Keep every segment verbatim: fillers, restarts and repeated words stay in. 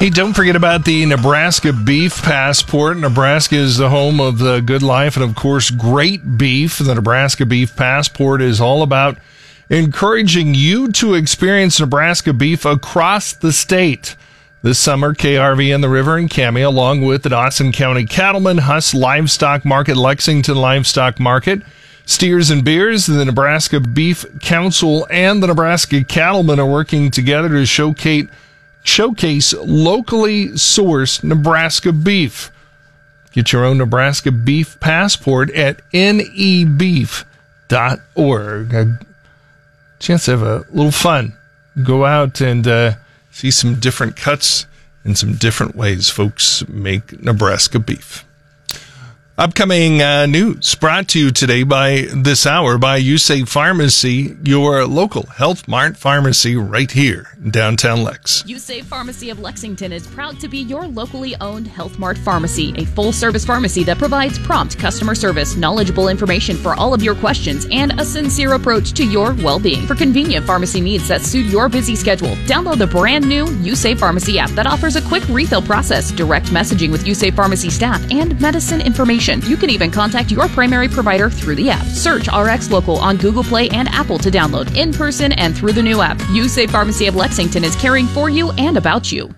Hey, don't forget about the Nebraska Beef Passport. Nebraska is the home of the good life and, of course, great beef. The Nebraska Beef Passport is all about encouraging you to experience Nebraska beef across the state. This summer, K R V and the River and Cami, along with the Dawson County Cattlemen, Huss Livestock Market, Lexington Livestock Market, Steers and Beers, the Nebraska Beef Council, and the Nebraska Cattlemen are working together to showcase Showcase locally sourced Nebraska beef. Get your own Nebraska Beef Passport at N E beef dot org. A chance to have a little fun. Go out and uh, see some different cuts and some different ways folks make Nebraska beef. Upcoming uh, news brought to you today by this hour by USAFE Pharmacy, your local Health Mart pharmacy right here in downtown Lex. USAFE Pharmacy of Lexington is proud to be your locally owned Health Mart pharmacy, a full-service pharmacy that provides prompt customer service, knowledgeable information for all of your questions, and a sincere approach to your well-being. For convenient pharmacy needs that suit your busy schedule, download the brand new USAFE Pharmacy app that offers a quick refill process, direct messaging with USAFE Pharmacy staff, and medicine information. You can even contact your primary provider through the app. Search R X Local on Google Play and Apple to download in person and through the new app. USAFE Pharmacy of Lexington is caring for you and about you.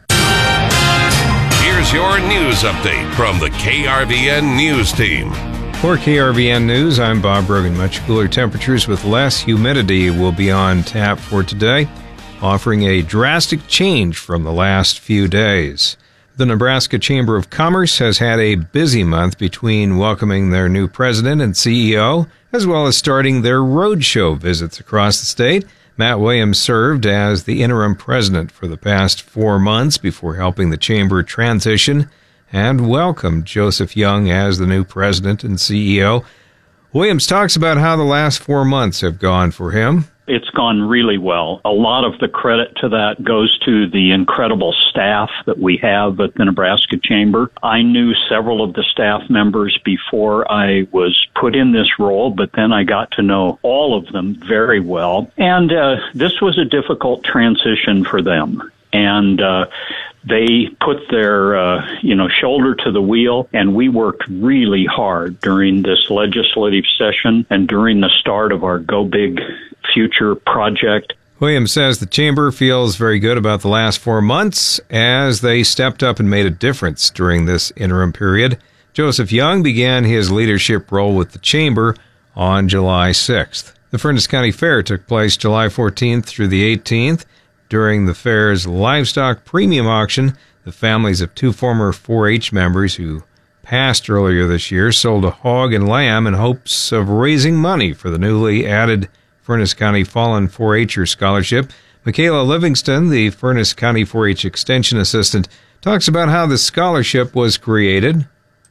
Here's your news update from the K R V N News Team. For K R V N News, I'm Bob Brogan. Much cooler temperatures with less humidity will be on tap for today, offering a drastic change from the last few days. The Nebraska Chamber of Commerce has had a busy month between welcoming their new president and C E O, as well as starting their roadshow visits across the state. Matt Williams served as the interim president for the past four months before helping the chamber transition and welcomed Joseph Young as the new president and C E O. Williams talks about how the last four months have gone for him. It's gone really well. A lot of the credit to that goes to the incredible staff that we have at the Nebraska Chamber. I knew several of the staff members before I was put in this role, but then I got to know all of them very well. And uh, this was a difficult transition for them. And uh, they put their, uh, you know, shoulder to the wheel, and we worked really hard during this legislative session and during the start of our Go Big Future project. Williams says the chamber feels very good about the last four months as they stepped up and made a difference during this interim period. Joseph Young began his leadership role with the chamber on July sixth. The Furnas County Fair took place July fourteenth through the eighteenth. During the fair's livestock premium auction, the families of two former four H members who passed earlier this year sold a hog and lamb in hopes of raising money for the newly added Furnas County Fallen four H'er Scholarship. Michaela Livingston, the Furnas County four H Extension Assistant, talks about how the scholarship was created.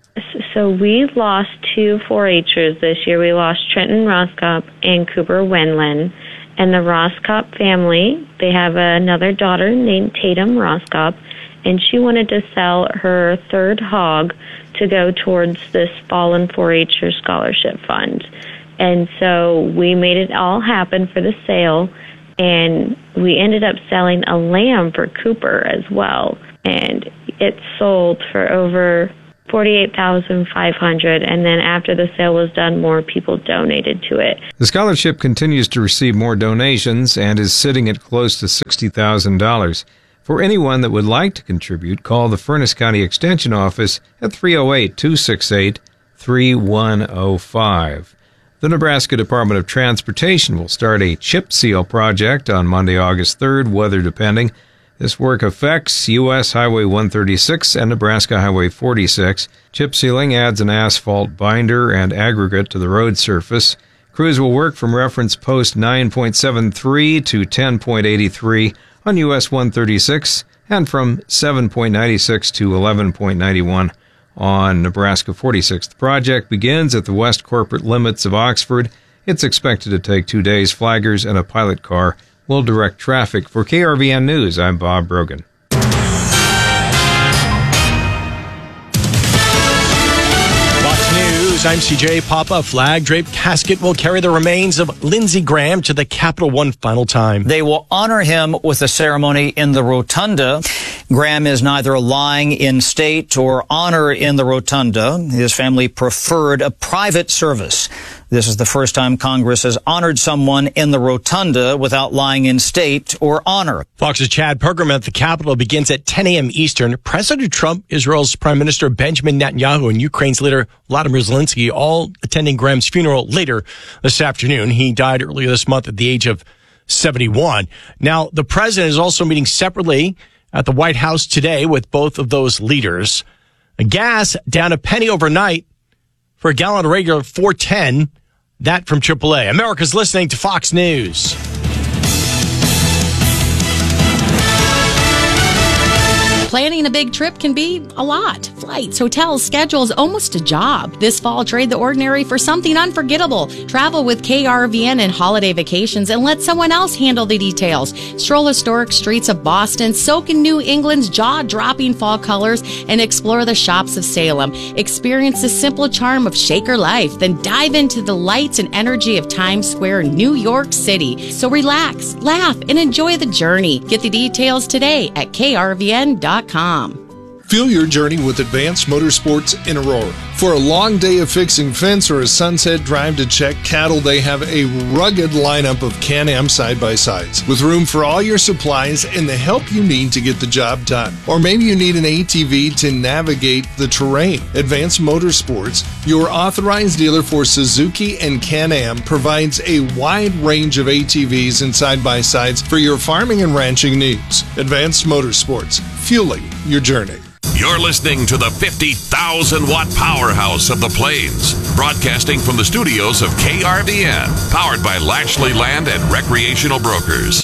So we lost two four H'ers this year. We lost Trenton Roskop and Cooper Wenlin. And the Roskop family, they have another daughter named Tatum Roskop, and she wanted to sell her third hog to go towards this Fallen four H'er Scholarship Fund. And so we made it all happen for the sale, and we ended up selling a lamb for Cooper as well. And it sold for over forty-eight thousand five hundred dollars, and then after the sale was done, more people donated to it. The scholarship continues to receive more donations and is sitting at close to sixty thousand dollars. For anyone that would like to contribute, call the Furnas County Extension Office at three oh eight, two six eight, three one oh five. The Nebraska Department of Transportation will start a chip seal project on Monday, August third, weather depending. This work affects U S Highway one thirty-six and Nebraska Highway forty-six. Chip sealing adds an asphalt binder and aggregate to the road surface. Crews will work from reference post nine point seven three to ten point eight three on U S one thirty-six and from seven point nine six to eleven point nine one on Nebraska forty-six. The project begins at the west corporate limits of Oxford. It's expected to take two days. Flaggers and a pilot car will direct traffic. For K R V N News, I'm Bob Brogan. Fox News, I'm C J Papa. Flag-draped casket will carry the remains of Lindsey Graham to the Capitol one final time. They will honor him with a ceremony in the Rotunda. Graham is neither lying in state or honor in the rotunda. His family preferred a private service. This is the first time Congress has honored someone in the rotunda without lying in state or honor. Fox's Chad Pergram at the Capitol begins at ten a.m. Eastern. President Trump, Israel's Prime Minister Benjamin Netanyahu, and Ukraine's leader Vladimir Zelensky all attending Graham's funeral later this afternoon. He died earlier this month at the age of seventy-one. Now, the president is also meeting separately at the White House today with both of those leaders. Gas down a penny overnight for a gallon of regular four ten. That from triple A. America's listening to Fox News. Planning a big trip can be a lot. Flights, hotels, schedules, almost a job. This fall, trade the ordinary for something unforgettable. Travel with K R V N and Holiday Vacations and let someone else handle the details. Stroll historic streets of Boston, soak in New England's jaw-dropping fall colors, and explore the shops of Salem. Experience the simple charm of Shaker life, then dive into the lights and energy of Times Square, New York City. So relax, laugh, and enjoy the journey. Get the details today at K R V N dot com. Fuel your journey with Advanced Motorsports in Aurora. For a long day of fixing fence or a sunset drive to check cattle, they have a rugged lineup of Can-Am side-by-sides with room for all your supplies and the help you need to get the job done. Or maybe you need an A T V to navigate the terrain. Advanced Motorsports, your authorized dealer for Suzuki and Can-Am, provides a wide range of A T Vs and side-by-sides for your farming and ranching needs. Advanced Motorsports, fueling your journey. You're listening to the fifty thousand watt powerhouse of the Plains, broadcasting from the studios of K R V N, powered by Lashley Land and Recreational Brokers.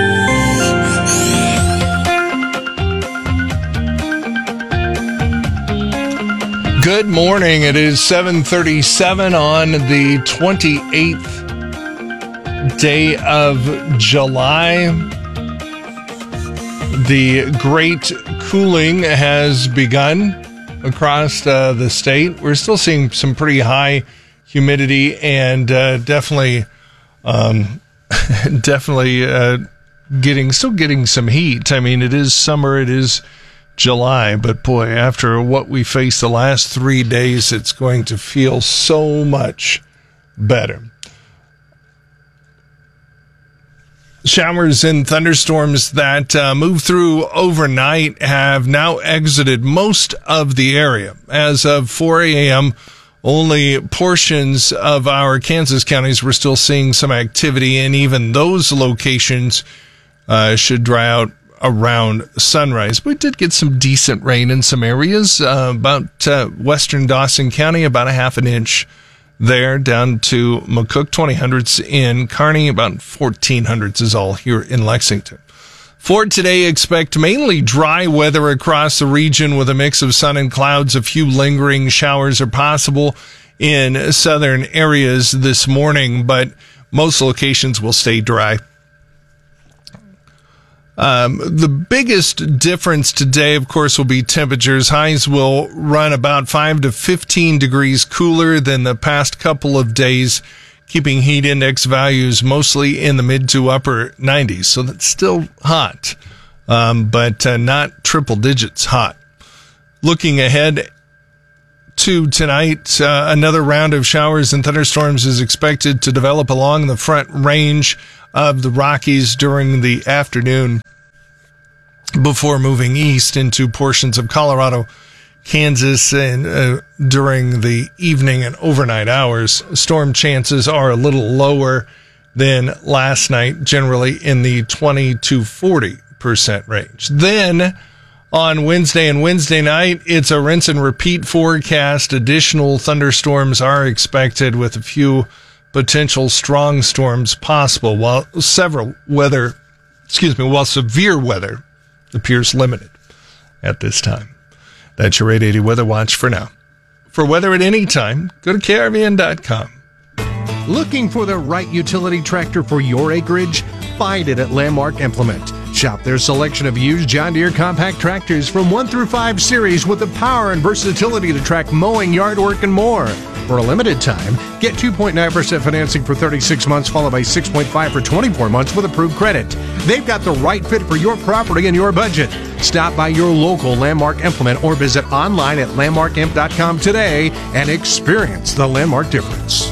Good morning. It is seven thirty-seven on the twenty-eighth day of July. The great cooling has begun across uh, the state. We're still seeing some pretty high humidity and uh, definitely, um, definitely uh, getting still getting some heat. I mean, it is summer, it is July, but boy, after what we faced the last three days, it's going to feel so much better. Showers and thunderstorms that uh, moved through overnight have now exited most of the area. As of four a.m., only portions of our Kansas counties were still seeing some activity, and even those locations uh, should dry out around sunrise. We did get some decent rain in some areas, uh, about uh, western Dawson County, about a half an inch there, down to McCook, twenty hundredths in Kearney, about fourteen hundredths is all here in Lexington. For today, expect mainly dry weather across the region with a mix of sun and clouds. A few lingering showers are possible in southern areas this morning, but most locations will stay dry. Um, the biggest difference today, of course, will be temperatures. Highs will run about five to fifteen degrees cooler than the past couple of days, keeping heat index values mostly in the mid to upper nineties. So that's still hot, um, but uh, not triple digits hot. Looking ahead to tonight, uh, another round of showers and thunderstorms is expected to develop along the front range of the Rockies during the afternoon before moving east into portions of Colorado, Kansas, and uh, during the evening and overnight hours. Storm chances are a little lower than last night, generally in the twenty to forty percent range. Then on Wednesday and Wednesday night, it's a rinse and repeat forecast. Additional thunderstorms are expected with a few potential strong storms possible, while several weather, excuse me, while severe weather appears limited at this time. That's your eight eighty Weather Watch for now. For weather at any time, go to K R V N dot com. Looking for the right utility tractor for your acreage? Find it at Landmark Implement. Shop their selection of used John Deere compact tractors from one through five series with the power and versatility to track mowing, yard work, and more. For a limited time, get two point nine percent financing for thirty-six months, followed by six point five for twenty-four months with approved credit. They've got the right fit for your property and your budget. Stop by your local Landmark Implement or visit online at landmark imp dot com today and experience the Landmark difference.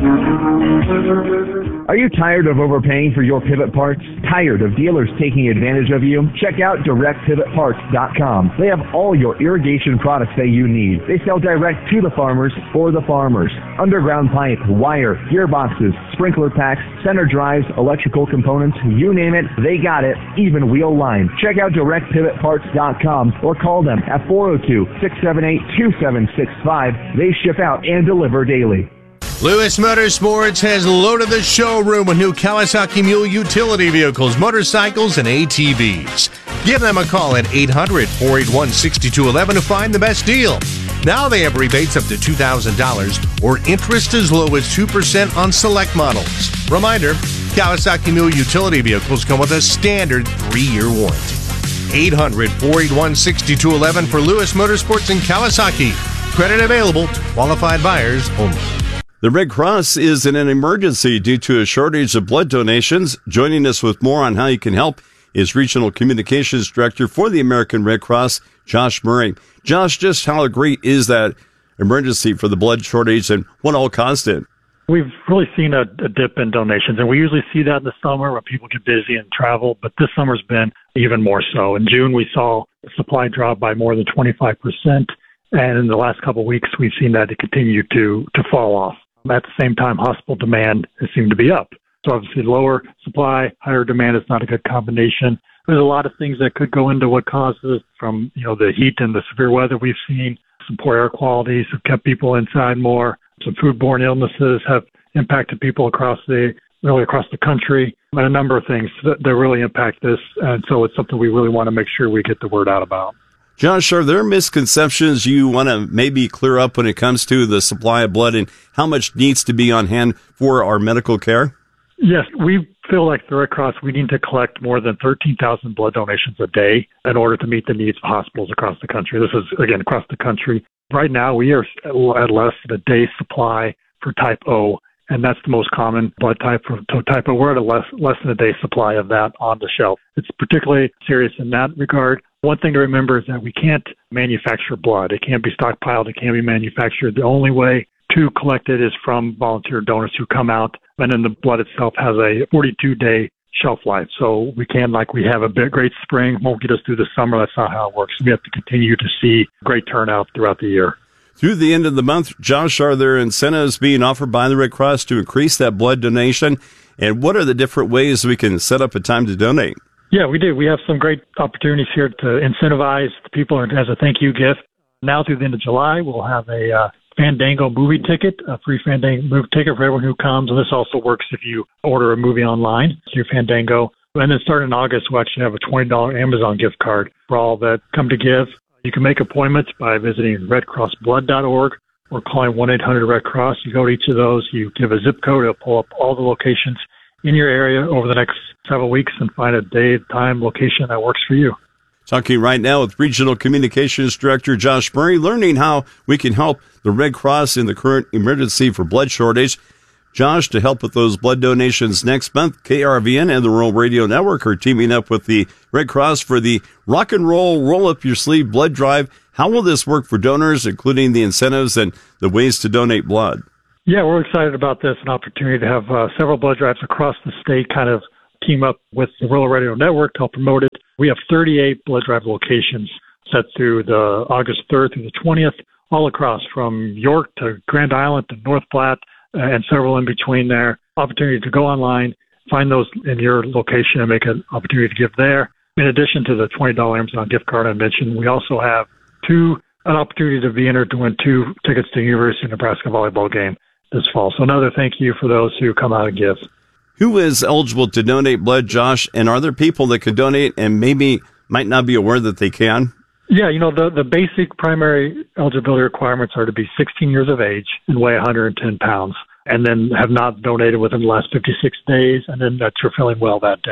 Are you tired of overpaying for your pivot parts? Tired of dealers taking advantage of you? Check out direct pivot parts dot com. They have all your irrigation products that you need. They sell direct to the farmers for the farmers. Underground pipe, wire, gearboxes, sprinkler packs, center drives, electrical components, you name it, they got it, even wheel line. Check out direct pivot parts dot com or call them at four oh two, six seven eight, two seven six five. They ship out and deliver daily. Lewis Motorsports has loaded the showroom with new Kawasaki Mule utility vehicles, motorcycles, and A T Vs. Give them a call at eight hundred, four eight one, six two one one to find the best deal. Now they have rebates up to two thousand dollars or interest as low as two percent on select models. Reminder, Kawasaki Mule utility vehicles come with a standard three-year warranty. eight hundred, four eight one, six two one one for Lewis Motorsports and Kawasaki. Credit available, qualified buyers only. The Red Cross is in an emergency due to a shortage of blood donations. Joining us with more on how you can help is Regional Communications Director for the American Red Cross, Josh Murray. Josh, just how great is that emergency for the blood shortage and what all caused it? We've really seen a, a dip in donations, and we usually see that in the summer when people get busy and travel, but this summer's been even more so. In June, we saw the supply drop by more than twenty-five percent, and in the last couple of weeks, we've seen that it continue to, to fall off. At the same time, hospital demand has seemed to be up. So obviously lower supply, higher demand is not a good combination. There's a lot of things that could go into what causes, from, you know, the heat and the severe weather we've seen. Some poor air qualities have kept people inside more. Some foodborne illnesses have impacted people across the, really across the country, and a number of things that, that really impact this. And so it's something we really want to make sure we get the word out about. Josh, are there misconceptions you want to maybe clear up when it comes to the supply of blood and how much needs to be on hand for our medical care? Yes, we feel like the Red Cross, we need to collect more than thirteen thousand blood donations a day in order to meet the needs of hospitals across the country. This is, again, across the country. Right now, we are at less than a day's supply for type O, and that's the most common blood type for type O. We're at a less, less than a day's supply of that on the shelf. It's particularly serious in that regard. One thing to remember is that we can't manufacture blood. It can't be stockpiled. It can't be manufactured. The only way to collect it is from volunteer donors who come out, and then the blood itself has a forty-two day shelf life. So we can, like we have a bit great spring, won't get us through the summer. That's not how it works. We have to continue to see great turnout throughout the year. Through the end of the month, Josh, are there incentives being offered by the Red Cross to increase that blood donation? And what are the different ways we can set up a time to donate? Yeah, we do. We have some great opportunities here to incentivize the people as a thank you gift. Now through the end of July, we'll have a uh, Fandango movie ticket, a free Fandango movie ticket for everyone who comes. And this also works if you order a movie online through Fandango. And then starting in August, we'll actually have a twenty dollars Amazon gift card for all that come to give. You can make appointments by visiting red cross blood dot org or calling one eight hundred red cross. You go to each of those, you give a zip code, it'll pull up all the locations in your area over the next several weeks and find a day, time, location that works for you. Talking right now with Regional Communications Director Josh Murray, learning how we can help the Red Cross in the current emergency for blood shortage. Josh, to help with those blood donations next month, K R V N and the Rural Radio Network are teaming up with the Red Cross for the Rock and Roll Roll Up Your Sleeve Blood Drive. How will this work for donors, including the incentives and the ways to donate blood? Yeah, we're excited about this, an opportunity to have uh, several blood drives across the state kind of team up with the Rural Radio Network to help promote it. We have thirty-eight blood drive locations set through the August third through the twentieth, all across from York to Grand Island to North Platte uh, and several in between there. Opportunity to go online, find those in your location and make an opportunity to give there. In addition to the twenty dollars Amazon gift card I mentioned, we also have two an opportunity to be entered to win two tickets to the University of Nebraska volleyball game this fall. So another thank you for those who come out and give. Who is eligible to donate blood, Josh? And are there people that could donate and maybe might not be aware that they can? Yeah, you know, the, the basic primary eligibility requirements are to be sixteen years of age and weigh one hundred ten pounds, and then have not donated within the last fifty-six days, and then that you're feeling well that day.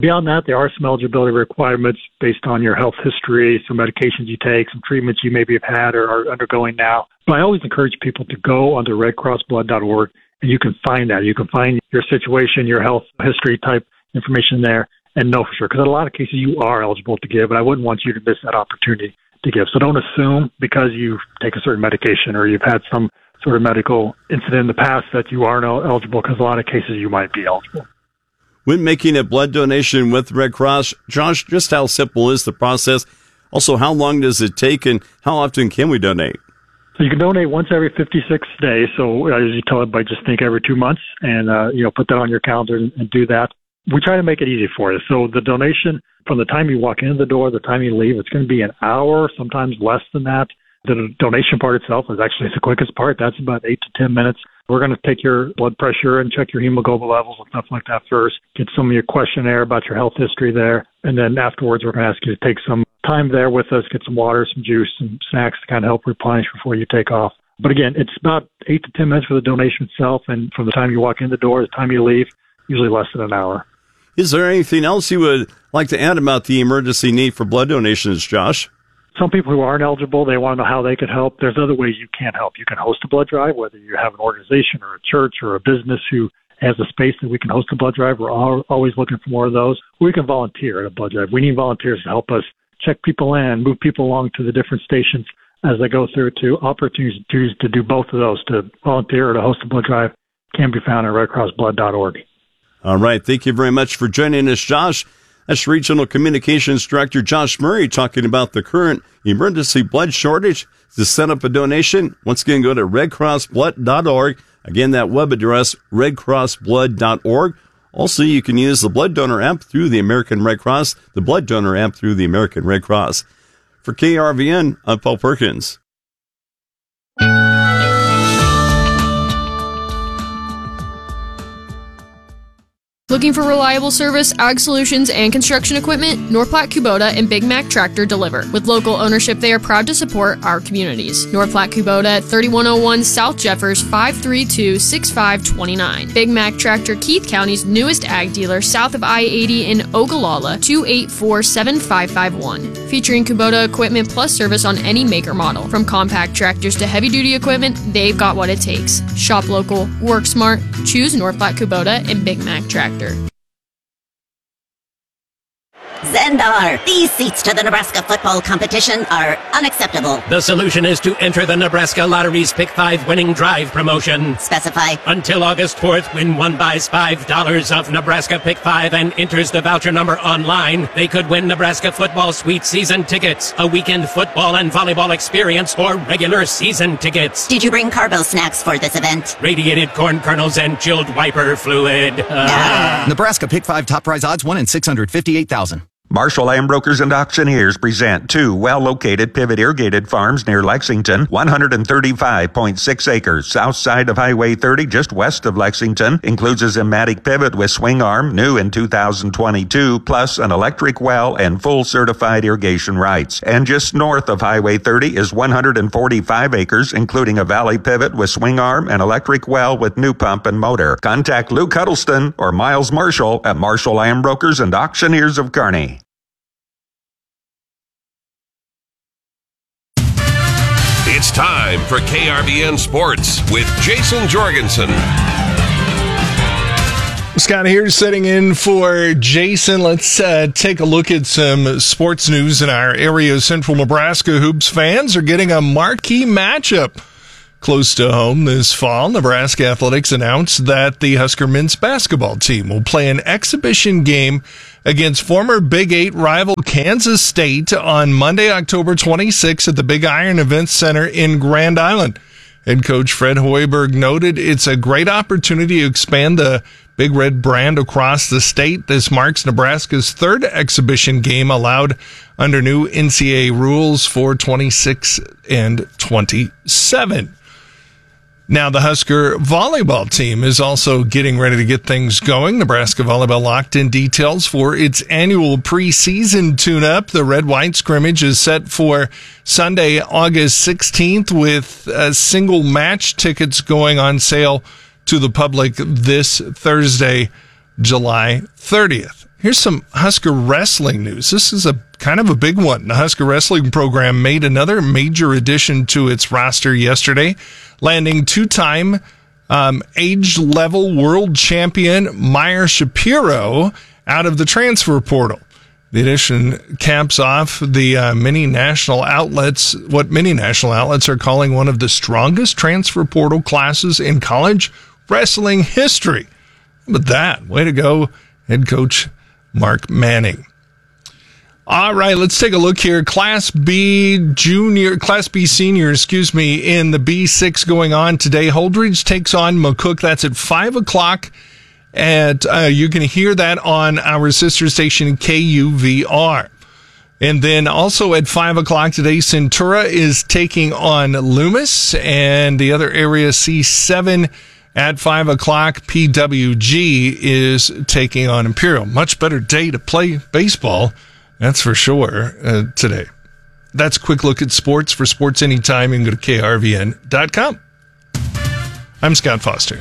Beyond that, there are some eligibility requirements based on your health history, some medications you take, some treatments you maybe have had or are undergoing now. But I always encourage people to go onto red cross blood dot org, and you can find that. You can find your situation, your health history type information there, and know for sure. Because in a lot of cases, you are eligible to give, and I wouldn't want you to miss that opportunity to give. So don't assume because you take a certain medication or you've had some sort of medical incident in the past that you aren't eligible, because in a lot of cases you might be eligible. When making a blood donation with Red Cross, Josh, just how simple is the process? Also, how long does it take, and how often can we donate? So you can donate once every fifty-six days. So as you tell everybody, just think every two months and, uh, you know, put that on your calendar and, and do that. We try to make it easy for you. So the donation, from the time you walk in the door, the time you leave, it's going to be an hour, sometimes less than that. The donation part itself is actually the quickest part. That's about eight to ten minutes. We're going to take your blood pressure and check your hemoglobin levels and stuff like that first. Get some of your questionnaire about your health history there. And then afterwards, we're going to ask you to take some time there with us, get some water, some juice, some snacks to kind of help replenish before you take off. But again, it's about eight to ten minutes for the donation itself. And from the time you walk in the door, the time you leave, usually less than an hour. Is there anything else you would like to add about the emergency need for blood donations, Josh? Some people who aren't eligible, they want to know how they could help. There's other ways you can help. You can host a blood drive, whether you have an organization or a church or a business who has a space that we can host a blood drive. We're all, always looking for more of those. We can volunteer at a blood drive. We need volunteers to help us check people in, move people along to the different stations as they go through to opportunities to do both of those, to volunteer or to host a blood drive, can be found at red cross blood dot org. All right. Thank you very much for joining us, Josh. That's Regional Communications Director Josh Murray talking about the current emergency blood shortage. To set up a donation, once again, go to red cross blood dot org. Again, that web address, red cross blood dot org. Also, you can use the Blood Donor app through the American Red Cross, the Blood Donor app through the American Red Cross. For K R V N, I'm Paul Perkins. Looking for reliable service, ag solutions, and construction equipment? North Platte Kubota and Big Mac Tractor deliver. With local ownership, they are proud to support our communities. North Platte Kubota at thirty-one oh one South Jeffers, five three two, six five two nine. Big Mac Tractor, Keith County's newest ag dealer, south of I eighty in Ogallala, two eight four, seven five five one. Featuring Kubota equipment plus service on any maker model. From compact tractors to heavy-duty equipment, they've got what it takes. Shop local, work smart, choose North Platte Kubota and Big Mac Tractor. Zendar, these seats to the Nebraska football competition are unacceptable. The solution is to enter the Nebraska Lottery's Pick five winning drive promotion. Specify. Until August fourth, when one buys five dollars of Nebraska Pick five and enters the voucher number online, they could win Nebraska football suite season tickets, a weekend football and volleyball experience, or regular season tickets. Did you bring carbo snacks for this event? Radiated corn kernels and chilled wiper fluid. Uh. Ah. Nebraska Pick five top prize odds one in six hundred fifty-eight thousand. Marshall Land Brokers and Auctioneers present two well-located pivot irrigated farms near Lexington, one hundred thirty-five point six acres, south side of Highway thirty, just west of Lexington. Includes a Zimmatic pivot with swing arm, new in two thousand twenty-two, plus an electric well and full certified irrigation rights. And just north of Highway thirty is one hundred forty-five acres, including a valley pivot with swing arm and electric well with new pump and motor. Contact Luke Huddleston or Miles Marshall at Marshall Land Brokers and Auctioneers of Kearney. It's time for K R V N Sports with Jason Jorgensen. Scott here sitting in for Jason. Let's uh, take a look at some sports news in our area. Central Nebraska hoops fans are getting a marquee matchup close to home this fall. Nebraska Athletics announced that the Husker men's basketball team will play an exhibition game against former Big Eight rival Kansas State on Monday, October twenty-sixth at the Big Iron Events Center in Grand Island. Head coach Fred Hoiberg noted it's a great opportunity to expand the Big Red brand across the state. This marks Nebraska's third exhibition game allowed under new N C double A rules for twenty-six and twenty-seven. Now, the Husker volleyball team is also getting ready to get things going. Nebraska Volleyball locked in details for its annual preseason tune-up. The red-white scrimmage is set for Sunday, August sixteenth, with uh, single match tickets going on sale to the public this Thursday, July thirtieth. Here's some Husker wrestling news. This is a kind of a big one. The Husker wrestling program made another major addition to its roster yesterday, landing two-time um, age-level world champion Meyer Shapiro out of the transfer portal. The addition caps off the uh, many national outlets, what many national outlets are calling one of the strongest transfer portal classes in college wrestling history. But that, way to go, head coach Mark Manning. All right, let's take a look here. Class B junior, Class B senior, excuse me, in the B six going on today. Holdridge takes on McCook. That's at five o'clock. And uh, you can hear that on our sister station K U V R. And then also at five o'clock today, Centura is taking on Loomis, and the other area, C seven, at five o'clock, P W G is taking on Imperial. Much better day to play baseball, that's for sure, uh, today. That's a quick look at sports. For Sports Anytime, you can go to K R V N dot com. I'm Scott Foster.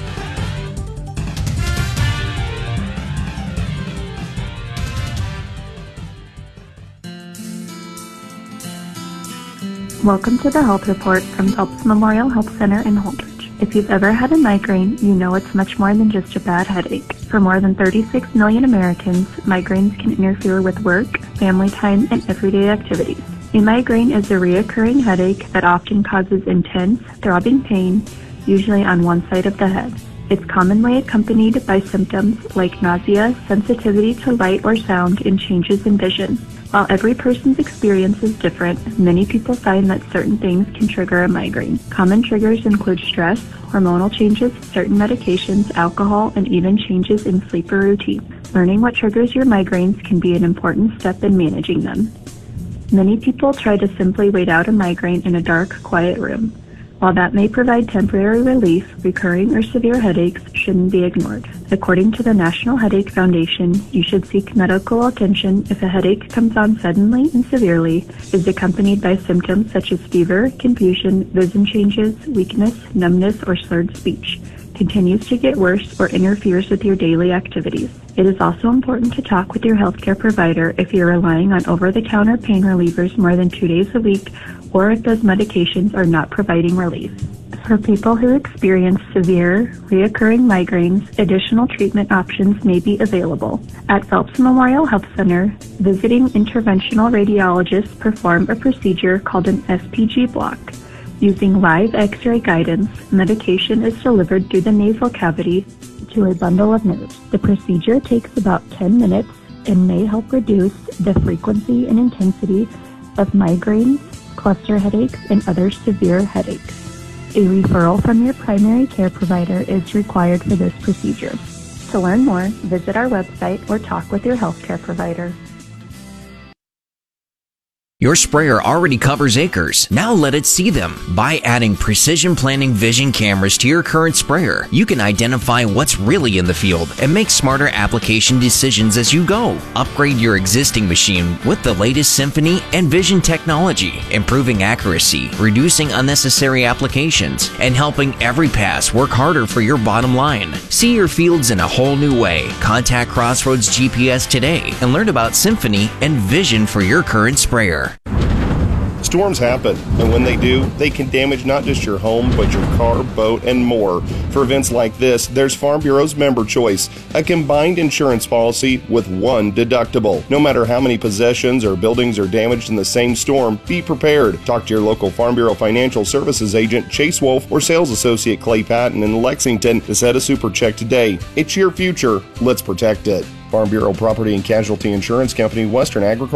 Welcome to the Health Report from Phelps Memorial Health Center in Holdridge. If you've ever had a migraine, you know it's much more than just a bad headache. For more than thirty-six million Americans, migraines can interfere with work, family time, and everyday activities. A migraine is a recurring headache that often causes intense, throbbing pain, usually on one side of the head. It's commonly accompanied by symptoms like nausea, sensitivity to light or sound, and changes in vision. While every person's experience is different, many people find that certain things can trigger a migraine. Common triggers include stress, hormonal changes, certain medications, alcohol, and even changes in sleep or routine. Learning what triggers your migraines can be an important step in managing them. Many people try to simply wait out a migraine in a dark, quiet room. While that may provide temporary relief, recurring or severe headaches shouldn't be ignored. According to the National Headache Foundation, you should seek medical attention if a headache comes on suddenly and severely, is accompanied by symptoms such as fever, confusion, vision changes, weakness, numbness, or slurred speech, continues to get worse, or interferes with your daily activities. It is also important to talk with your healthcare provider if you're relying on over-the-counter pain relievers more than two days a week, or if those medications are not providing relief. For people who experience severe, reoccurring migraines, additional treatment options may be available. At Phelps Memorial Health Center, visiting interventional radiologists perform a procedure called an S P G block. Using live X-ray guidance, medication is delivered through the nasal cavity to a bundle of nerves. The procedure takes about ten minutes and may help reduce the frequency and intensity of migraines, cluster headaches, and other severe headaches. A referral from your primary care provider is required for this procedure. To learn more, visit our website or talk with your healthcare provider. Your sprayer already covers acres. Now let it see them. By adding Precision Planning Vision cameras to your current sprayer, you can identify what's really in the field and make smarter application decisions as you go. Upgrade your existing machine with the latest Symphony and Vision technology, improving accuracy, reducing unnecessary applications, and helping every pass work harder for your bottom line. See your fields in a whole new way. Contact Crossroads G P S today and learn about Symphony and Vision for your current sprayer. Storms happen, and when they do, they can damage not just your home, but your car, boat, and more. For events like this, there's Farm Bureau's Member Choice, a combined insurance policy with one deductible. No matter how many possessions or buildings are damaged in the same storm, be prepared. Talk to your local Farm Bureau Financial Services agent, Chase Wolf, or sales associate Clay Patton in Lexington to set a super check today. It's your future. Let's protect it. Farm Bureau Property and Casualty Insurance Company, Western Agriculture.